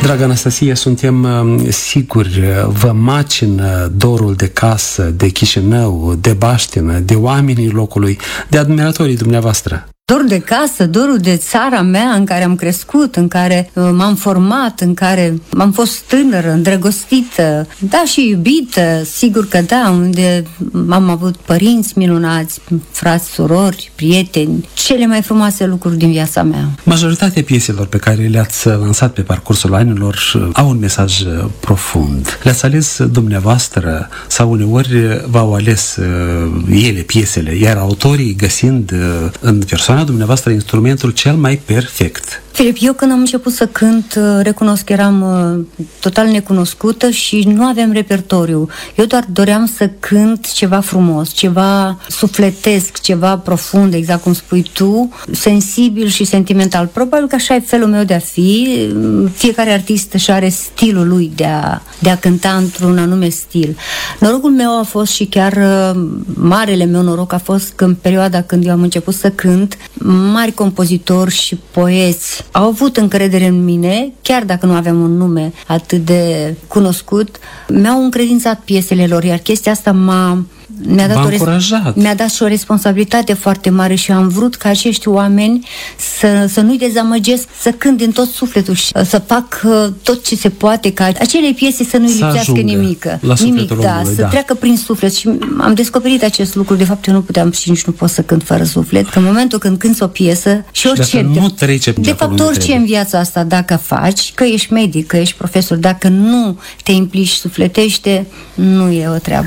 Dragă Anastasia, suntem siguri, vă macină dorul de casă, de Chișinău, de baștină, de oamenii locului, de admiratorii dumneavoastră. Dorul de casă, dorul de țara mea în care am crescut, în care m-am format, în care am fost tânără, îndrăgostită, da, și iubită, sigur că da, unde am avut părinți minunați, frați, surori, prieteni, cele mai frumoase lucruri din viața mea. Majoritatea pieselor pe care le-ați lansat pe parcursul anilor au un mesaj profund. Le-ați ales dumneavoastră sau uneori v-au ales ele, piesele, iar autorii găsind în persoana dumneavoastră instrumentul cel mai perfect. Filip, eu când am început să cânt, recunosc că eram total necunoscută și nu aveam repertoriu. Eu doar doream să cânt ceva frumos, ceva sufletesc, ceva profund, exact cum spui tu, sensibil și sentimental. Probabil că așa e felul meu de a fi. Fiecare artist își are stilul lui de a cânta într-un anume stil. Norocul meu a fost și chiar marele meu noroc a fost că în perioada când eu am început să cânt, mari compozitori și poeți au avut încredere în mine, chiar dacă nu aveam un nume atât de cunoscut, mi-au încredințat piesele lor, iar chestia asta mi-a dat și o responsabilitate foarte mare și am vrut ca acești oameni să nu-i dezamăgesc, să cânt din tot sufletul și să fac tot ce se poate ca acele piese să nu-i lipsească nimic, să treacă prin suflet. Și am descoperit acest lucru, de fapt eu nu puteam și nici nu pot să cânt fără suflet, că în momentul când cânti o piesă și orice, de fapt orice în viața asta, dacă faci, că ești medic, că ești profesor, dacă nu te implici sufletește, nu e o treabă